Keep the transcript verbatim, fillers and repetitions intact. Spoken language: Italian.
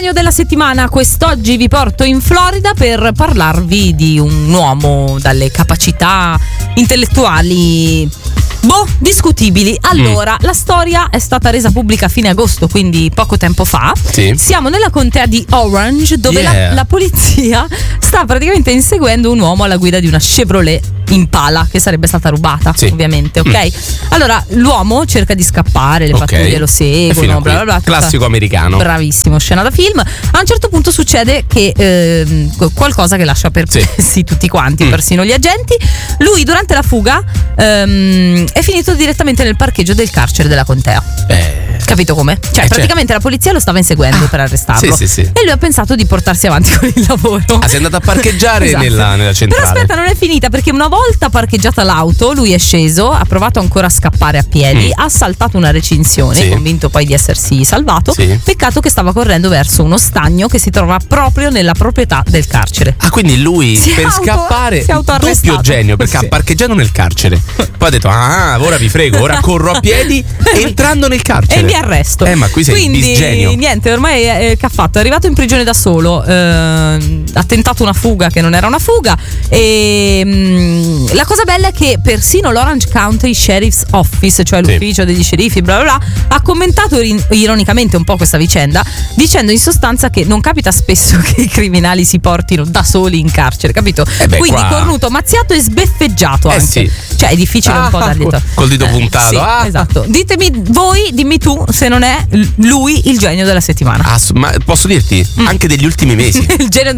genio della settimana. Quest'oggi vi porto in Florida per parlarvi di un uomo dalle capacità intellettuali boh, discutibili. Allora, mm. la storia è stata resa pubblica a fine agosto, quindi poco tempo fa. Sì. Siamo nella contea di Orange, dove yeah. la, la polizia sta praticamente inseguendo un uomo alla guida di una Chevrolet Impala che sarebbe stata rubata, sì. ovviamente, ok? Mm. Allora, l'uomo cerca di scappare, le okay. pattuglie lo seguono, bla bla bla. Classico americano. Bravissimo, scena da film. A un certo punto succede che eh, qualcosa che lascia perplessi sì. tutti quanti, mm. persino gli agenti. Lui durante la fuga ehm, è finito direttamente nel parcheggio del carcere della contea. Eh. Capito come? Cioè, eh, praticamente la polizia lo stava inseguendo ah, per arrestarlo. Sì, sì, sì. E lui ha pensato di portarsi avanti con il lavoro. Ah, sei andato a parcheggiare esatto. nella, nella centrale. Però aspetta, non è finita, perché una volta parcheggiata l'auto, lui è sceso, ha provato ancora a scappare a piedi, mm. ha saltato una recinzione, sì. convinto poi di essersi salvato. Sì. Peccato che stava correndo verso uno stagno che si trova proprio nella proprietà del carcere. Ah, quindi lui si per auto, scappare si doppio genio, perché sì. ha parcheggiato nel carcere. Poi ha detto: ah, ora vi frego, ora corro a piedi entrando nel carcere. E mi arresto. Eh, ma qui sei quindi, disgenio. Niente, ormai eh, che ha fatto? È arrivato in prigione da solo, eh, ha tentato una fuga che non era una fuga. E mh, la cosa bella è che persino l'Orange County Sheriff's Office, cioè l'ufficio sì. degli sceriffi, bla bla bla, ha commentato rin- ironicamente un po' questa vicenda, dicendo in sostanza che non capita spesso che i criminali si portino da soli in carcere, capito? Eh beh, quindi qua... cornuto, mazziato e sbeffeggiato eh anche. Sì. Cioè è difficile ah, un po' dargli to- col dito puntato. Eh, sì, ah. esatto. Ditemi voi, dimmi tu se non è lui il genio della settimana. Ah, ma posso dirti? Mm. Anche degli ultimi mesi. Il genio